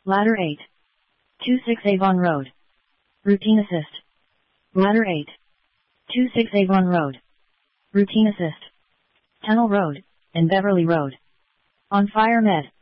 Ladder 8. 26 Avon Road. Routine assist. Ladder 8. 26 Avon Road. Routine assist. Tunnel Road, and Beverly Road. On Fire Med.